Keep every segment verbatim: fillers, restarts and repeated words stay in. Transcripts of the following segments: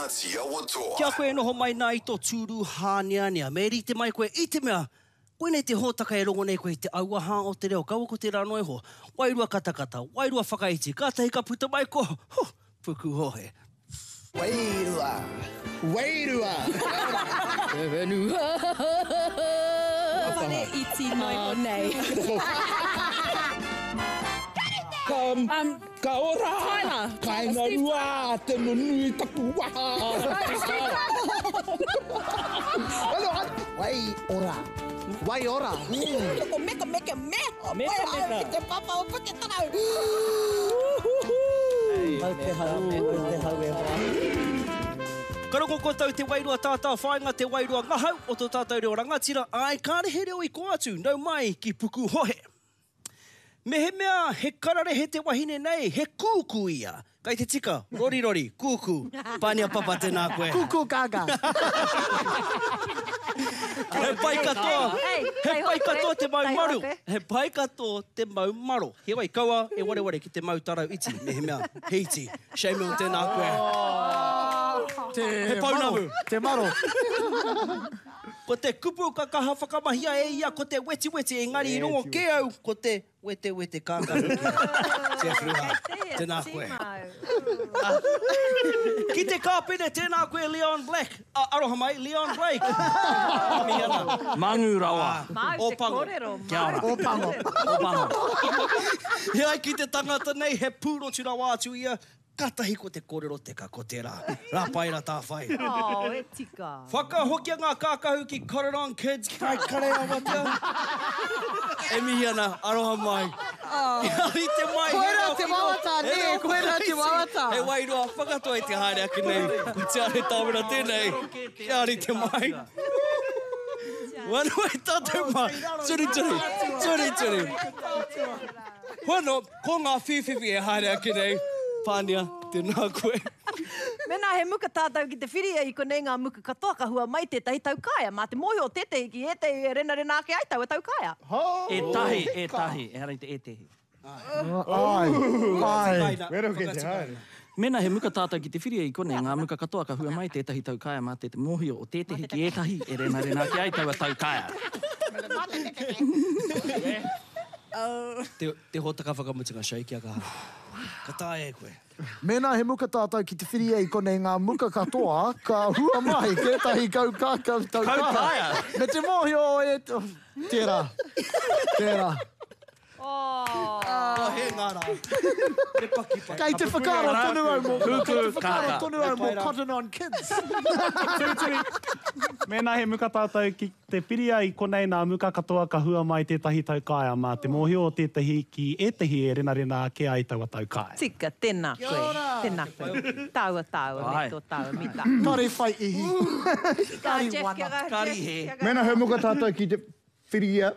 Ngāti Awatua. Kia koe noho mai nā i tō tūru hāneanea. Me rite mai koe i te mea, koe nei te hōtaka e rongo nei koe te auaha o te reo. Kaua ko te rano e ho. Wairua katakata, wairua whakaiti. Kātahi ka puta mai ko. Huh, puku hohe. Wairua. Wairua. Te whenua. Whare iti mai o nei. Ka, um, ka ora. Tyler. Ka inga rua, te nunui tapu waha. Alo, wai ora. Wai ora. O meka meka me. Meka meka. Te papa o puke tarau. Mau te hau, mau te hau e hoa. Karoko ko tau te wairua tātā whainga te wairua ngahau o tō tātou reo rangatira. Ai, kārehe reo i ko atu, nau mai ki puku hohe. Me he mea, he karare he te wahine nei, he kūku ia. Kai te tika, rori rori, kūku. Pānia papa tēnā koe. Kuku kaga. He pai katoa, he pai katoa te mau maru. He pai katoa te mau maro. He wai kaua, e ware ware ki te mau tarau iti. Me he mea, he iti. Shame on tēnā koe. He paunamu. Te maro. Ko te kupu ka kaha whakamahia e ia, ko te weti weti e ngari i rongo ke au, ko te wete wete kākaru. Te fruha, tēnā koe. Ah, ki te kāpene tēnā koe Leon Black. Ah, aroha mai, Leon Blake. Ami ana. Mangu rawa. Mau O te pango. kōrero. Kia ora. O pango. O pango. Ia ki te tangata nei, he pūro tira wātu ia, katahi ko te kōrero te ka ko te rā. Rā pai rā tā whai. Oh, e tika. Whakahokia ngā kākahu ki Kararan Kids, kai kare awatea. E mihi ana, aroha mai. Ia ri te mai. Koera te wawata, ne, koera te wawata. He wairua, whakatoa i te haere aki nei. Ko te are tāwera tēnei. Ia ri te mai. Wano e tātou mai. Turi turi, turi turi. Wano, ko ngā whiwhiwi e haere aki nei. Pānia, tēnā koe. Mena he muka tātou ki te whiria i konei ngā muka katoa ka hua mai tētahi taukāia. Mā te mohi o tētehi ki e te rena rena ake ai tau e taukāia. E tahi, e tahi. E harai te e tehi. Ai. Ai. Wero ke te haere. Mena he muka tātou ki te whiria i konei ngā muka katoa ka hua mai tētahi taukāia mā te mohi o tētehi ki e tahi e rena rena ake ai tau e taukāia. Te, te hōtaka whakamutinga shai kia kaha. Ka tā e koe. Mena he muka tātou ki te whiria i konei ngā muka katoa, ka hua mai kētahi kau kākau taukāia. Taukāia. Me te mohi o e... Tērā. Tērā. Oh. Oh, he ngāra. Te paki pai. Kei te whakaro tonu au mō. Kuku Kei te whakaro kāka. tonu au mō Cotton On Kids. Mēnā he muka tātou ki te piria i konei nā muka katoa ka hua mai tētahi taukāia mā te mohi o tētahi ki e tehi e rena rena ke ai taua taukāia. Tika, tēnā koe. Tēnā koe. Taua taua, Ai. me tō taua mita. Kare whai ihi. Kari Kari wana. Kari he. Mena he muka tātou ki te whiria.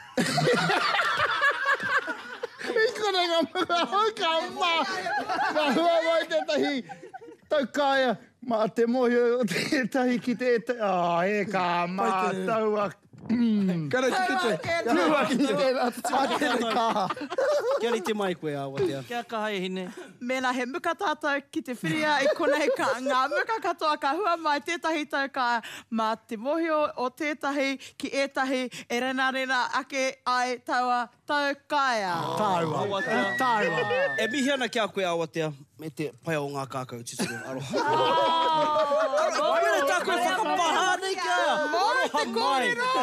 I konei ngā muka hauka mā. Ka hua mai tētahi taukāia. Mā te mohi o tētahi ki te... Oh, e kā mā taua. Kare te kite. Tua ki te tēnā. Tēnā kāha. Kia ri te mai koe awatea. Kia kaha e hine. Mena he muka tātou ki te whiria i konei ka ngā muka katoa ka hua mai tētahi taukāia mā te mohi o, o tētahi ki ētahi e rena rena ake ai taua taukāia. Tāua. Tāua. E mihi ana kia koe awatea, me te pai o ngā kākau tituru. Aroha. Oh, Mene tā koe whakapaha nei kia. Mōre te kōrero!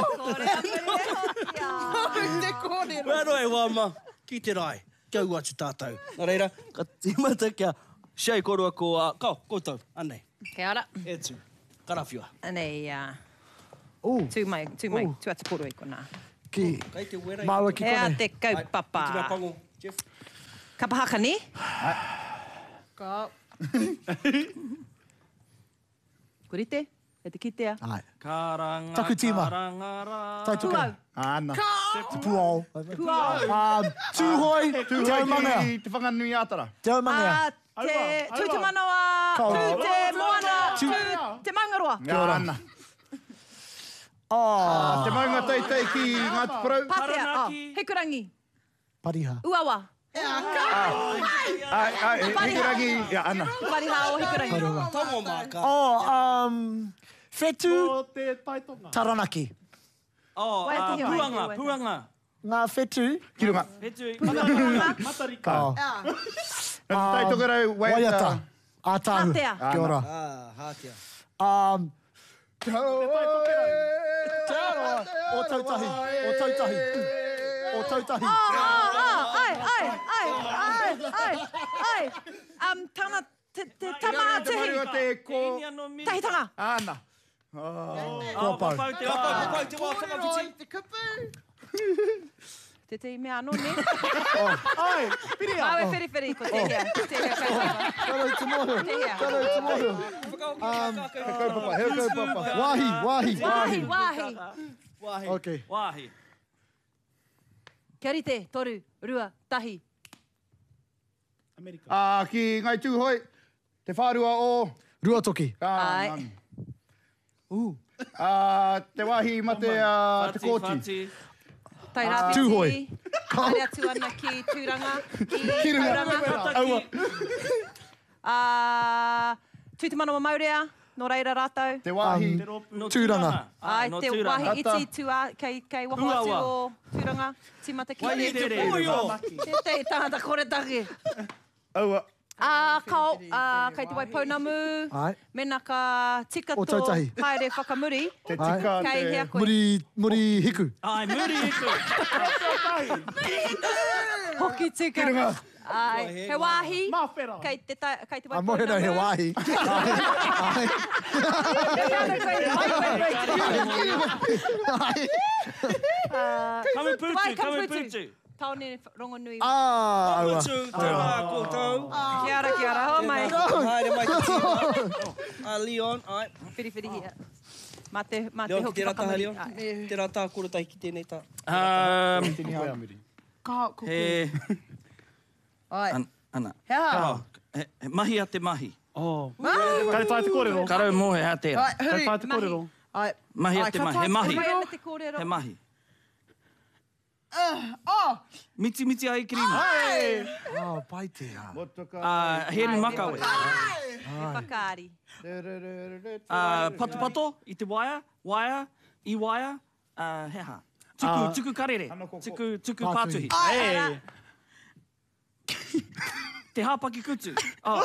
Mōre te kōrero! Wano e wama, ki te rai. Kau atu tātou. Nā reira, ka tīmata kia shei korua ko... Uh, kau, koutou, anei. Kia ora. E tū. Karawhiua. Anei, uh, Ooh. tū mai, tū mai, Ooh. tū atu koro i kona. Ki. Kei te wera. Maua ki Ea konei. te kaupapa. Ai, ki te mea pango, Jeff. Ka pahaka ni? Ka... Kurite? E te kitea? Ai. Karanga, Taku tīma. karangara. Tai tuka. Puau. Ana. Te puao. Puao. Um, tūhoi. Taumanga. Te whanganui ātara. Taumanga. Ah, te tū te manawa, Kau. tū te moana, Tū- tū te mangaroa. Ngā ana. Oh. Te maunga teitei ki Ngāti Porou. Pātea, oh, Taranaki. he kurangi. Pariha. Uawa. Ai, ai, hikurangi. Ia, ana. Wari hao hikurangi. Tomo maka. Oh, um, whetu O te taitonga. taranaki. Oh, Wai uh, te hoi, puanga, te hoi. puanga. Ngā whetu. Kirunga. Hetu, Matarika. Oh. Tai toka rau, Waiata. Ātahu. Hatea. Kia ora. Ah, hātia. Um, Te Te aroa. O tautahi. O tautahi. O tautahi. Ah, ah, ai, ai, ai, ai, ai, ai. Um, tana, te, te tamaha tehi. te ko. Tahitanga. Ana. Oh, papau te Ka wā. pau te wā whakawhiti. Te kupu. Te te mea anō ne. Ai, piria. Awe whiri whiri ko te hea. Te hea kaipapa. Karau te moho. Te hea. Karau te moho. Kaupapa, heu kaupapa. Wahi, wahi. Wahi, wahi. Wahi. Okay. Wāhi. Kia rite, toru, rua, tahi. Amerika. Ah, ki ngai tūhoi, te whārua o... Rua toki. Ah, Ai. ngami. Ah, te wahi mate a te Whati, kōti. whati. Tai rāpiti. Tūhoi. Kare atu ana ki tūranga. Ki Kirunga. tūranga. Aua. Uh, tui te manawa maurea, no reira rātou. Te wahi. No Tūranga. Ai, no te tūranga. wahi iti tua, kei, kei waho atu Huawa. o tūranga. Timata ki Wai te te re. Te te tāngata kore take. Aua. Ah, kau, ah, kei te waipounamu. Ai. Mena ka tika O tō tautahi. haere whakamuri. Te tika Kei te... hea koe. Muri, muri hiku. Ai, muri iku. Hoki tika. Kirunga. Ai, he wāhi. Mā whera. Kei te, ta, kei te A mohe no he wahi. Kamu putu, Wai, kamu kamu putu. putu. Taone rongo nui. Ah, aua. Putu, tēnā koutou. Kia ora, kia ora. Ho mai. Haere mai te tia. Ah, Leon, ai. Whiri whiri hia. Mā te, mā te Leon, ki hoki tērā taha, whakamuri. Leon. Ai. Tērā tā kura tahi ki tēnei tā. Um, Ka kuku. he... Ai. An, ana. Hea. Oh, he, he mahi a te mahi. Oh. Kare tai te kōrero. Karau mohe a tērā. Ai, Kare huri. tai te kōrero. Ai. Mahi a Ai, te ka mahi. tai He te mahi. Mai kōrero. ana te kōrero. He mahi. Uh, oh. Miti miti ai kirima. Ah, paitea. Motoka. Uh, heri makawe. He whakaari. Uh, pato pato i te waia. Waia. I waia. Uh, heha. Tuku, Ah. tuku karere. Ano koko. Tuku, tuku Pātuhi. pātuhi. Ei. Te hāpaki kutu. Oh.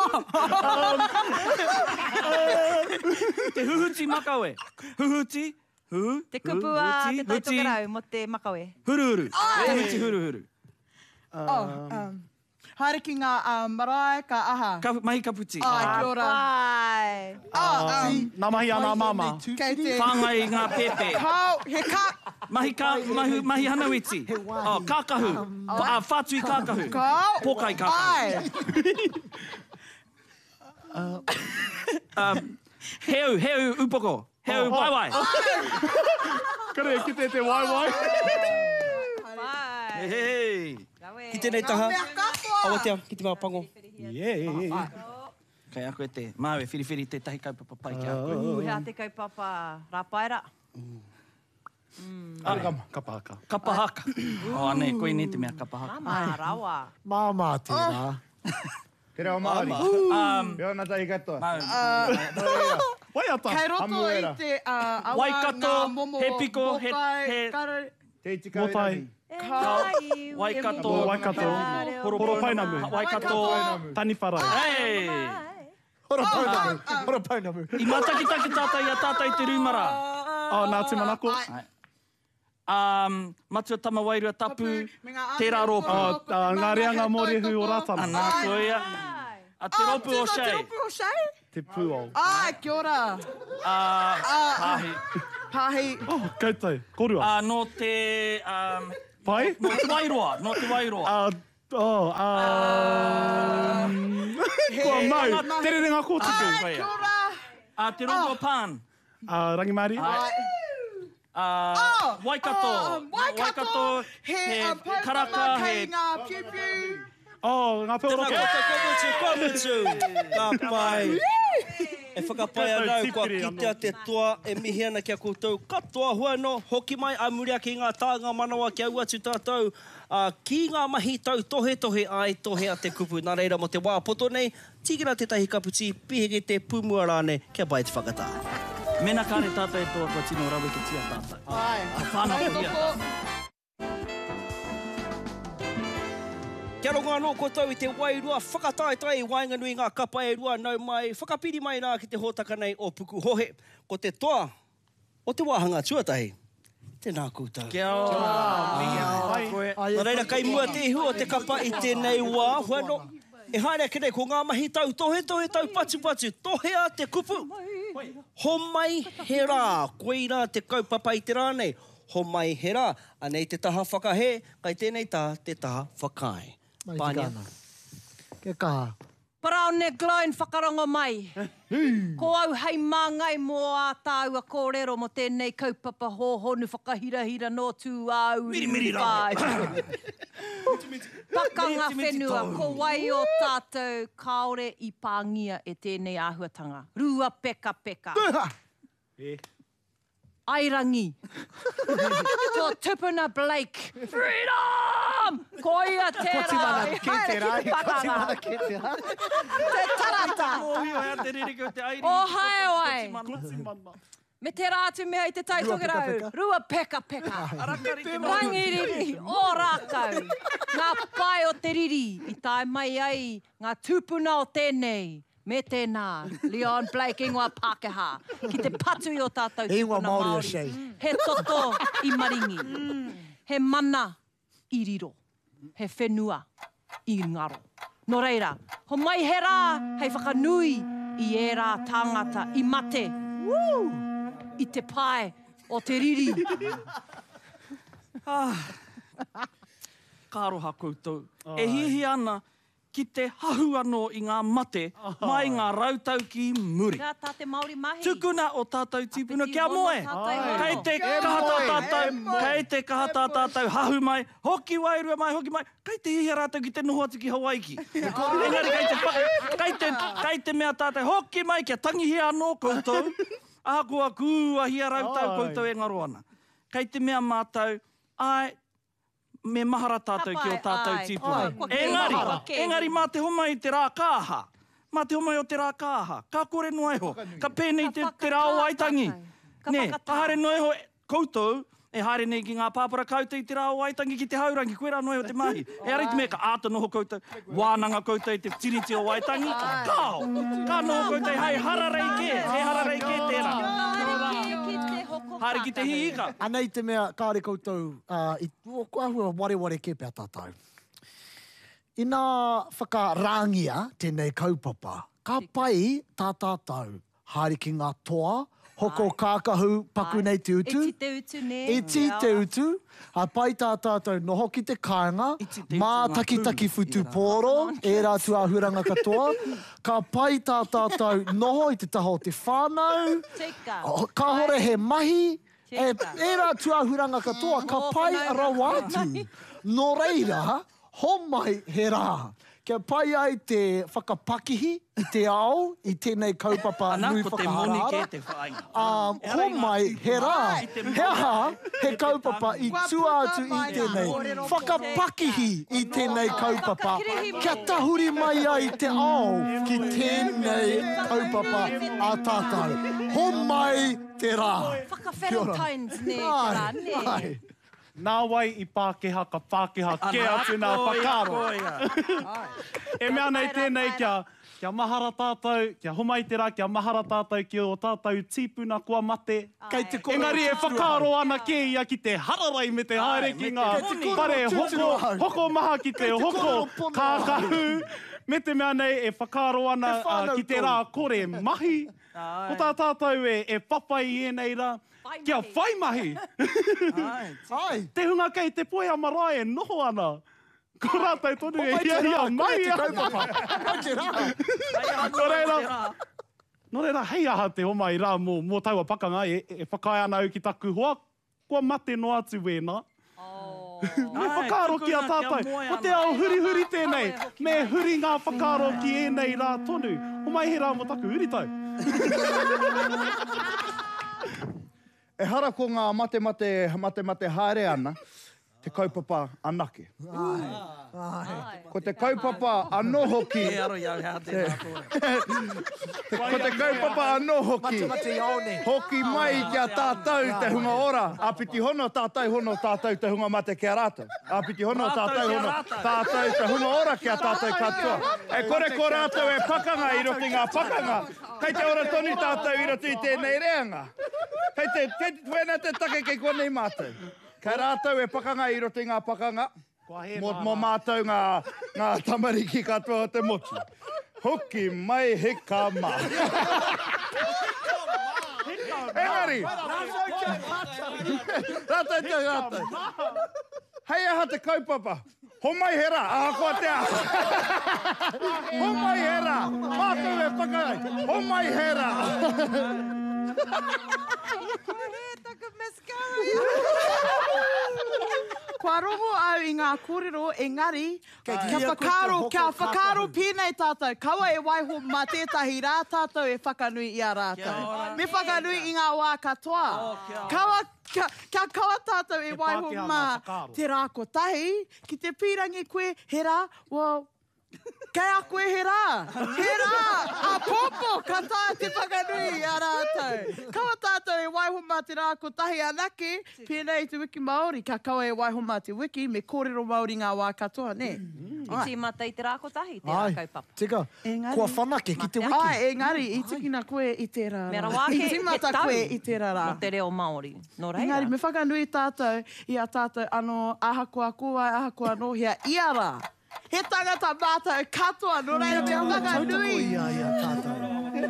Te huhuti makawe. Huhuti. Hu. Te kupua, te huhuti, huti, taitokarau mo te makawe. Huruhuru. Te huti huruhuru. Oh. Um, haere ki ngā um, marae ka aha. Ka, mahi kaputi. Ai, kia ora. Ai. Oh, um, Nā mahi ana mama. kei te... Whāngai ngā pepe. Kau, he ka... Mahi, ka, mahi, mahi hanawiti. Oh, kākahu. Pa, uh, whātui kākahu. Kau. Pōkai kākahu. Ai. Um, heu, heu upoko. Heu waiwai. Kare, ki te te wai wai. Ai. Hei. Rawe. Ki tēnei taha. Mea katoa. Awa te am, ki te mga pango. Yeah. Kai a koe te māwe whiriwhiri te tahi kaupapa pai ki a koe. Uh, hea te kaupapa rāpaera. Kapaka. Kapahaka. O, ane, koe ni te mea kapahaka. Mama, rawa. Māmā tērā. Te reo Māori. Um, Peo nā tai katoa. Māwe. Wai ata. Kei roto i Hamuera. te uh, awa Waikato, ngā momo he piko, he- motai, he- kare... Te tika Motai. rangi. Kai. Waikato. Waikato. Horo painamu. Waikato. Tani wharai. Hei. Hora paunamu. Hora paunamu. I matakitaki tātai a tātai te rumara. Oh, nā te manako. Um, matua tama wairua tapu, me ngā tērā āhua ropu. Oh, uh, ngā reanga mōrehu o rātana. Anā koe ia. A te ropu o Te shei. ropu o shei? Te pūo. Ai, kia ora. Uh, Pahi. Pahi. Oh, koutou. Korua. Uh, no te... Um, Pai? no te wairoa. No te wairoa. Uh, oh, uh... Kua mau. Tere renga kōtuku. Ai, kia ora. Uh, te ropu o pan. Uh, Rangimari. Ai. Uh, Oh, Waikato. oh, um, Waikato. He, um, paupama karaka, kei he... ngā piu-piu. Oh, ngā Tēnā peoroko. koutou, koutou, koutou. Ka pai. E whakapai anau, kua kitea te toa, e mihi ana kia koutou. Katoa huano, hoki mai a muri ki ngā tānga manawa ki au atu tātou. Uh, ki ngā mahi tau tohe tohe ai tohe a te kupu. Nā reira mo te wā poto nei, tīkira tētahi kaputi, pihege te pumua rāne, kia pai te whakatā. Mena kāre tātou e toa kua tino rawe ki tia tātou. Ai. Whānau ki a tātou. Kia rongo anō koutou i te wairua, whakataetai wainga nui ngā kapa e rua nau mai, whakapiri mai nā ki te hōtaka nei o puku hohe. Ko te toa, o te wāhanga tuatahi, tēnā koutou. Kia ora. Nā reira, kai mua te ihu o te kapa i tēnei wā, huano, e haere ki nei, ko ngā mahi tau tohe tohe tau patu patu, tohe a te kupu. Ho mai he rā, koe rā te kaupapa i te rā nei, ho mai he rā, anei te taha whakahe, kai tēnei tā te taha whakai. Pānia. Ke kaha. Paraone Gloin whakarongo mai. Ko au hei māngai mō a tāua kōrero mo tēnei kaupapa hōhonu whakahirahira no tū au. Miri miri rā. Pakanga whenua, ko wai o tātou kaore i pāngia e tēnei āhuatanga. Rua peka peka. Airangi. Ko Tupuna Blake. Freedom! Ko ia tērā. Kotimana ke te rai. Kotimana ke te rai. Te tarata. Mōhio ea te ririko te airi. O hae wai. Kotimana. Me te rātu mea i te taitogerau. Rua peka peka. Rangiriri o rākau. Ngā pai o te riri. I tae mai ai ngā tūpuna o tēnei. Me tēnā, Leon Blake, ingoa Pākehā, ki te patu i o tātou Ingoa tūpuna Māori o Māori. Shea. He toto i maringi. He mana i riro. He whenua i ngaro. Nō reira, ho mai he rā, hei whakanui i e rā tāngata i mate. Woo! I te pai o te riri. Kāroha koutou. E hihi ana ki te hahu anō i ngā mate, mai ngā rautau ki muri. Kia tāte Māori mahi. Tukuna o tātou tīpuna, Apeti kia ono moe. tātou Kei te kahata tātou, kei te kahata tātou, hahu mai, hoki wairua mai, hoki mai, kei te hihi rātou ki te noho atu ki Hawaii. Engari, kei te, kei te, kei te mea tātou, hoki mai, kia tangihi anō koutou, ākua kūa hia rautau koutou e ngaro ana. Kei te mea mātou, ai, me mahara tātou ki o tātou Ai, tīpuna. ai, kua kei Engari, mahara. engari mā te homa i te rā kāha. Mā te homa i o te rā kāha. Ka kore noeho. Ka pēnei te, te rā o aitangi. Ka Ne, whakatā. ka haere noeho koutou, e haere nei ki ngā pāpara koutou i te rā o aitangi ki te haurangi, koe rā noeho te mahi. E ari te mea ka āta noho koutou, wānanga koutou i te tiriti o aitangi, kao. Ka noho koutou, hei hararei ke, hei hararei ke tērā. Haere ki te hiika. Anei te mea, kāre koutou, uh, i kua hua ware ware ke pia tātou. I nā whakarangia tēnei kaupapa, ka pai tā tātou, haere ki ngā toa, hoko kākahu paku nei te utu. E ti te utu, ne. E ti te utu, a pai tā tātou noho ki te kāinga, Iti te utu mā ngā takitaki pū. futu pōro, e rā tu āhuranga katoa, ka pai tā tātou noho i te taho o te whānau, Tika. o, ka hore he mahi, e, Tika. e rā tu āhuranga katoa, ka Mō pai whanau rawa rā. atu. Nō reira, ho mai he rā. Kia pai ai te whakapakihi i te ao, i tēnei kaupapa Ana, nui ko te moni whakaharara. ke te whainga. Um, ho mai, he rā, he aha, he kaupapa i tua atu i tēnei whakapakihi i tēnei kaupapa. Kia tahuri mai ai te ao ki tēnei kaupapa a tātou. Ho mai te rā. Whaka-Valentines, ne. Ai, Rā, ne. ai. Nā wai i Pākehā, ka Pākehā ke atu nā whakaro. E mea nei tēnei kia, kia mahara tātou, kia homai te rā, kia mahara tātou ki o tātou tīpuna kua mate. Kei te kore Engari e whakaro ana ke ia ki te hararai me te haere ki ngā pare hoko, hoko maha ki te hoko kākahu. Me te mea nei e whakaro ana Te whānau uh, ki te rā kore mahi. Ko tā tātou e, e papai i enei rā. Whai Kia mahi. whai mahi. Ai. Te hunga kei te poe amarai e noho ana. Ko rātai tonu e Mai te ia rā, ia koe mai te a. kaupapa. Mai te rā. Nō reira, nō reira hei aha te homa i rā mō, mō taua pakanga e, e whakae ana au ki taku hoa. Kua mate no atu wēnā. Me whakaro ki a tātou. O te ao huri huri tēnei. Me huri ngā whakaro ki enei rā tonu. O mai he rā mo taku huri tau. E hara ko ngā mate mate, mate mate haere ana, te kaupapa anake. Ko te kaupapa anō hoki. E aro iau hea te Ko te kaupapa anō hoki. Hoki mai kia tātou te hunga ora. Apiti hono tātou hono tātou te hunga mate kia rātou. Apiti hono tātou hono tātou te hunga ora kia tātou katoa. E kore ko rātou e pakanga i roti ngā pakanga. Kei te ora toni tātou i roti tēnei reanga. Kei te, kei te tuena te take kei konei mātou. Kei rātou e pakanga i roti ngā pakanga. Mo, mo mātou ngā, ngā tamariki katoa o te motu. Hoki mai he kama. Engari. Rātou te rātou. Hei aha te kaupapa. Ho mai hera, aha kua te aha. Ho mai hera. Mātou e pakai. Ho mai hera. Kua rongo au i ngā kōrero, engari, kia whakaro, kia whakaro pēnei tātou. Kaua e waiho mā tētahi rā tātou e whakanui i a rātou. Me whakanui i ngā wā katoa. Kaua, kia, kia kaua tātou e waiho mā te rā kotahi, ki te pīrangi koe, he rā, wow, kei a koe he rā, he rā, a popo, ka tā te whakanui a rātou. Kaua tātou e waiho mā te rā kotahi anake, pēnei te wiki Māori, ka kaua e waiho mā te wiki, me kōrero Māori ngā wā katoa, ne? I tī matai te rā kotahi, te rā kaupapa. Tika, kua whanake ki te wiki. Ai, engari, i tikina koe i te rā. Mera wāke I timata e tau koe i te rā rā. no te reo Māori. No reira. Engari, me whakanui tātou, i a tātou ano ahakoa kua, ahakoa nohia, i a rā. He tangata mātou katoa, no reira me whakanui. Ia, ia, tātou.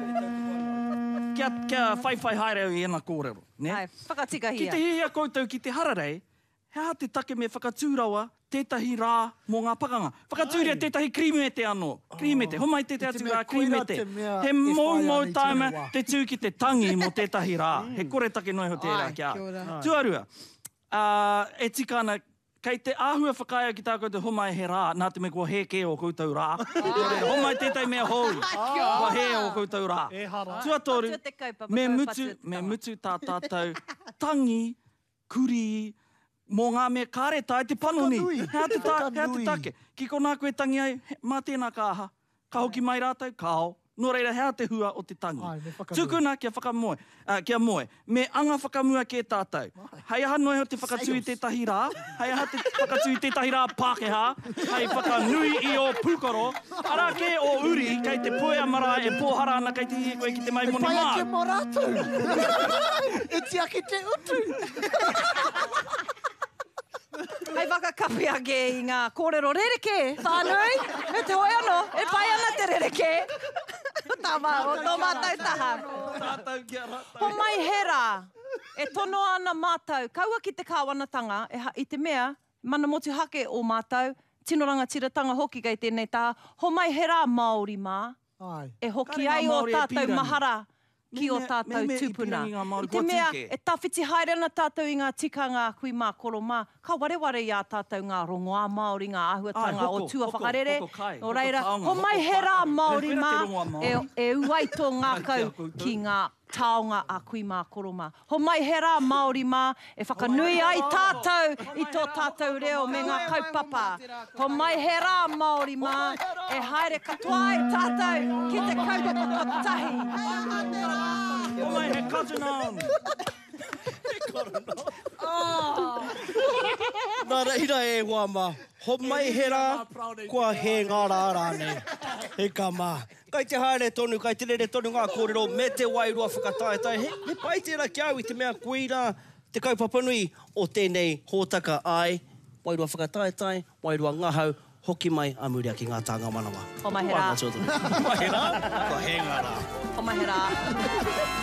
Kia, kia whaiwhai haere au i ena kōrero. Ne? Ai, whakatika Ki hia. te hihia koutou ki te hararei, hea te take me whakatūrawa tētahi rā mō ngā pakanga. Whakatūria tētahi krimete anō. Krimete, homai te te atu rā krimete. He mau mau taima te tū ki te tangi mō tētahi rā. He kore take noi ho tērā kia. Tuarua, uh, e tika ana, kei te āhua whakaia ki tā koutou homai he rā, nā te me kua he ke o koutou rā. Homai tētai mea hou, kua he o koutou rā. Tuatoru, Patua te kaupapa, me kaupapa mutu, te me tawa. mutu tā tātou tangi, kuri, mō ngā mea kāretai te panoni. Whakanui, Hea te, tā, hea te whakanui. take. Ki ko nā koe tangi ai, he- mā tēnā kāha. Ka hoki mai rātou, kao. Nō reira, hea te hua o te tangi. Ai, me whakanui. Tukuna kia whakamoe, uh, kia moe. Me anga whakamua ke tātou. Hei aha noi ho te whakatui tētahi rā. Hei aha te whakatui tētahi rā Pākehā. Hei whakanui i o Pūkoro. Ara ke o uri, kei te puea mara e pōhara ana kei te hie koe ki te maimoni Pai ake mā. mō rātou. E ti ake te utu. Hei whakakapi ake i ngā kōrero rereke, whānui, e te hoi anō, e pai ana te rereke. Tawa, o tō mātou taha. Tātou kia rātou. Ho mai hera, e tono ana mātou, kaua ki te kāwanatanga, e ha, i te mea, mana motu hake o mātou, tinoranga tiratanga hoki kei tēnei tā, ho mai hera Māori mā, Ai. e hoki Kāre ngā ai o Māori e tātou pirangi. mahara ki o Me- me- tātou me- me i tūpuna. pirangi ngā Māori, I te kua mea, tike. e tawhiti haere ana tātou i ngā tikanga kui mā koro mā, ka wareware i a tātou ngā rongoā Māori, ngā ahuatanga Ai, hoko, o tua hoko, whakarere. hoko kai, No hoko reira, taonga, ho mai hoko hera whare. Māori E mā, whira te rongoā Māori. e, e uaito ngā Ai, kau kia koutou. ki ngā taonga a kui mā koro mā. Ho mai hera Māori mā, e whakanui ai tātou i tō tātou reo me ngā kaupapa. Ho mai hera Māori mā, e haere katoa ai tātou ki te kaupapa kotahi. O mai he cousin on. Nā reira e wama, ho mai hera, kua he ngā rārane. He ka mā. Kai te haere tonu, kai te rere tonu ngā kōrero, me te wairua whakataetai. He, he pai tērā ki au i te mea kuira, te kaupapanui o tēnei hōtaka ai. Wairua whakataetai, wairua ngahau, hoki mai a muri ki ngā tāngā manawa. Ho mai hera. Ho mai hera, kua he ngā rā. Ho mai hera.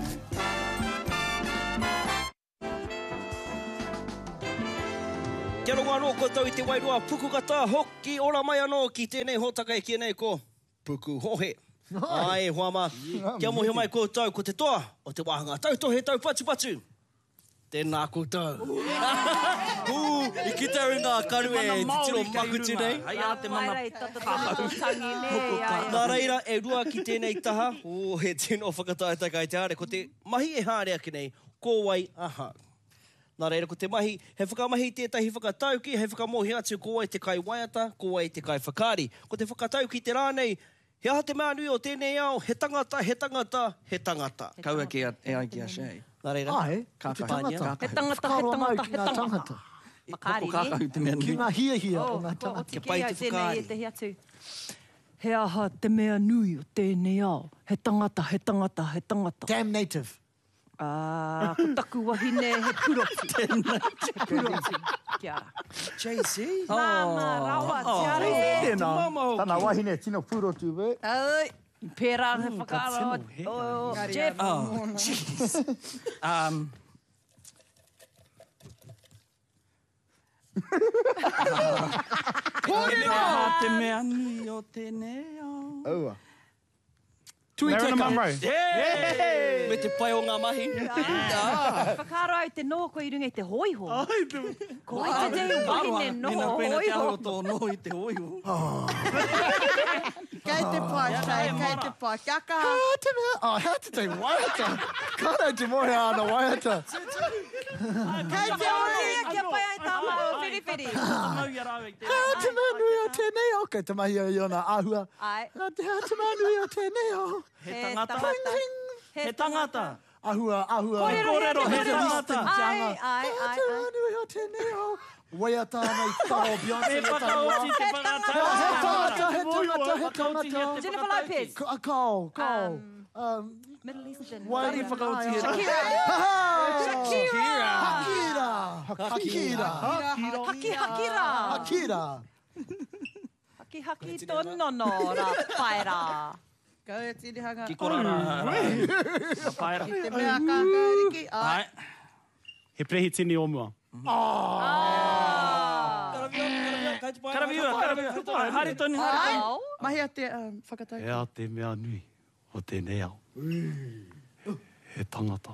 Kia rongo anō koutou i te wairua puku kata hoki ora mai anō ki tēnei hōtaka e kia nei ko puku hohe. Ai, huama, kia mohi mai koutou ko te toa o te wāhanga. Tautohe tau patu patu. Tēnā koutou. Uu, I kita ringa karu e te tiro makutu nei. Hai a te mana Tangi nei. Nā reira, e rua ki tēnei taha. O, he tēnō whakataeta kai te are. Ko te mahi e hārea ki nei, ko wai aha. Nā reira, ko te mahi, he whakamahi tētahi whakatauki, he whakamohi atu ko wai te kai waiata, ko wai te kai whakari. Ko te whakatauki te rānei, he aha te mea nui o tēnei ao, he tangata, he tangata, he tangata. Kaua ki a, e ai ki a Shay. Nā reira. Ai, Ka te whai. tangata. He tangata, he Whakaaro mai tangata, ki he ngā tangata. Makari, Ko kakau te mea Ki nui. ngā hia hia o Oh, ngā o tangata. te pai kia te tēnei whakaari. e te hiatu. He aha te mea nui o tēnei ao. He tangata, he tangata, he tangata. Damn native. Ah, ko taku wahine he purotu. He purotu. Kia ora. J C. Mama, rawa, Oh. tiare. Tēnā, mama hoki. tana wahine tino purotu we. Ai, pērā he whakaaro. Oh, Jeff. Oh, jeez. Um, He aha te mea nui o tēnei ao. Aua. Tui Marilyn teka. Monroe. Hey! Me te pai o ngā mahi. Whakaaro ai te nō ko i runga i te hoiho. Ko i te te wahine nō Nina koina te hoiho. aro tō nō i te hoiho. Kei te pai, Shay, kei te pai. Kia kaha. Ah, te mea. Oh, hea te te waiata. Kānei te mohe ana waiata. Kei te ori. Kia pai ai tā mao, whiri whiri. Mau i arau i te. Hea te mea nui o tēnei ao. Kei te mahi o iona āhua. Ai, Hea te hea te mea nui o tēnei ao. He tangata. He tangata. Ahua, ahua. Kōrero, he tangata. Ai, ai, Hea ai, te ai. mea nui o tēnei ao. Waiata nei tāo Beyonce. He e tahi whakaoti wā. te He whakata. tangata, he tangata, he Whakaoti he tangata. te Jennifer whakatauki. Lopez. Ko- Kau, kau. Um, Um, Middle Eastern. Wai Whai whakaoti he te. Shakira. Hakira. Hakira. Haki hakira. Hakira. Haki haki tō nono ra whaera. Kau e tini hanga. Ki korara. Ka paera. Te mea kākāriki. Ai. Ai. He prehi tini o mua. Karaviua, karaviua. Hari toni, hari toni. Au. Mahi a te um, whakatau. Hea te mea nui o tēnei ao. He tangata.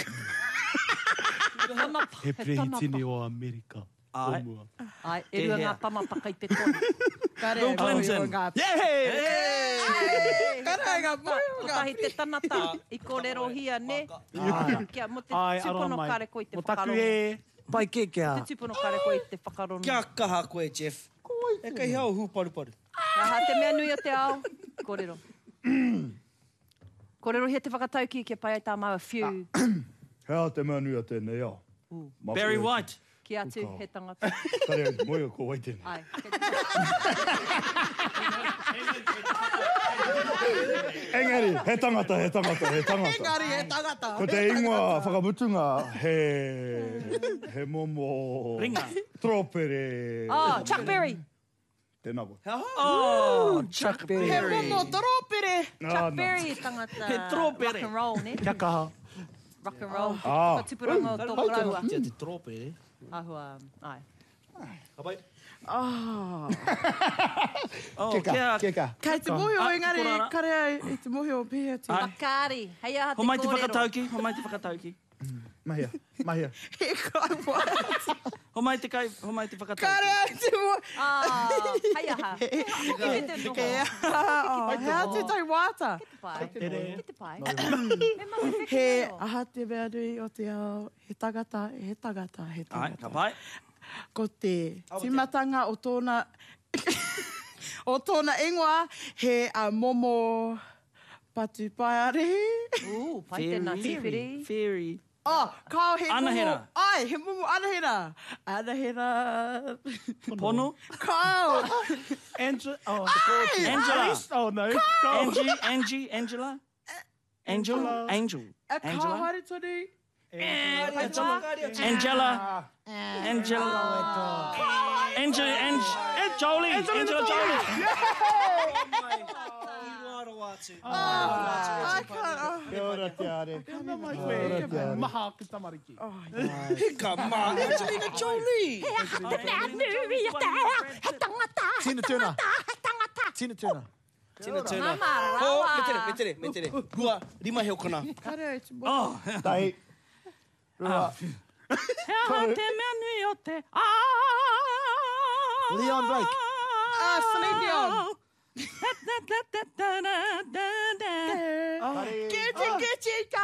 Tana- He prehi tana tini o Amerika. O Ai. mua. Ai, e rua ngā tamapaka i te tonu. Kare Bill Clinton. Yay! Kare ngā Ko pōhunga. tahi te tanata i kōrero hia ne. Kia, mo te Ai, tupono aroha mai. kare ko i te Mo taku whakarongo. e. Pai ke kia. Te tupono kare ko i te whakarongo. Kia kaha koe, Jeff. E kai hau hu paru paru. Aha, te mea nui o te ao. Kōrero. Kōrero hia te whakatauki kia pai ai tā mau whiu. Hea te mea nui o tēnei ao. Barry White. Ki atu he tangata. Kare moi o ko wai tēnei. Ai. Engari, he tangata, he tangata, he tangata. Engari e tangata. Ko te ingoa whakamutunga, he... he momo... Ringa. Tropere... Oh, Chuck Berry. Tēnā koe. Oh, Chuck He Berry. momo toropere. Chuck Berry tangata. He tropere. Rock and roll, ne? Kia kaha. Rock and roll. Ah. Ka tupuranga o tō raua. Tia te trope, eh? Ahua, ai. Abai. Ah. Oh, Ke ka, kia. ke ka. Kei te mohi o Ah, engari, korara. kare ai i te mohi o pēhea te. Ai. Makari. Hei aha te Ho mai te kōrero. whakatauki, ho mai te whakatauki. Mahia, mahia. He kai wā. Ho mai te kai, ho mai te whakatauki. Kare ai te mohi. Ah, hei aha. Ki te noho. He a, he a te tai wāta. Ki te pai. Tere. Ki te pai. Me mahi whiwhi He nō. aha te mea nui o te ao, he tagata, he tagata, he Ai, ka tagata. pai. Ko te timatanga o tōna, o tōna ingoa, he a momo patu paiarehi. Ooh, pai tēnā tiwhiri. Fairy. Oh, kao he Anahera. momo. Ai, he momo anahera. Anahera. Pono. Kao. Angela. Oh, Ai, Angela. Alice? Oh, no. Go. Angie, Angie, Angela. Angel, Angel. A kao Angela. haere tōni. Angela. Angela. Angela. Angela. Angela. Jolie. Angela Jolie. I can't. Kia ora te are. Kia mai koe. Maha ki tamariki. Hika mā, Angelina Jolie! Tina Turner. Tina Turner. Tina Turner. Mama, Ho, rawa. me tere, me tere, me tere. Hua, rima heo kona. Kare ai te mohi. Oh, Tai. Rua. He aha te mea nui o te a. Leon Blake. Ah, Celine Dion. Kete, kete, ka.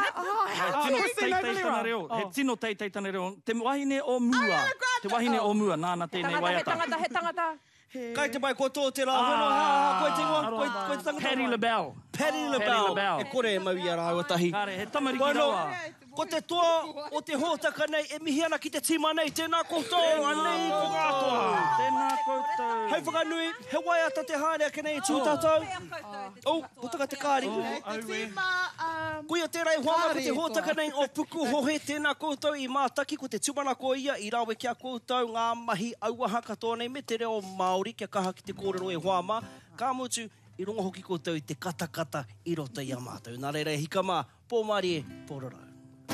He tino teitei tana reo. Te wahine o mua. Te wahine o mua. Nāna tēnei Tangata, he waiata. tangata, he tangata. Kai te mai, ko tō te rā whanau, ha, koe te ingoa, koe, koe te tangata. Patti LaBelle. Patti Patti LaBelle. LaBelle. E kore e mau i ara au tahi. Kare, he tamariki Koe no, rawa. ko te toa o te hōtaka nei, e mihi ana ki te tima nei, tēnā koutou, anei ko katoa. Tēnā koutou. Hei whakanui, he waiata te hānea ke nei tū tātou. Oh, ko taka te kāri. Te tima, um, Kuia tērei hoama ko te hōtaka nei o puku hohe tēnā koutou i mātaki ko te tūmana ko ia i rawe kia koutou ngā mahi auaha katoa nei me te reo Māori kia kaha ki te kōrero e hoama. Ka mutu i runga hoki koutou i te katakata i roto i a mātou. Nā reira e hika mā, pō Māori e pōroro.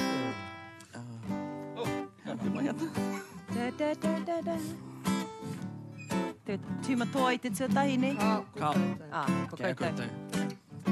Da, da, da, da, da. Te tīmatoa i te tuatahi nei? ah, Ka. Ah, ko Kia koutou. koutou.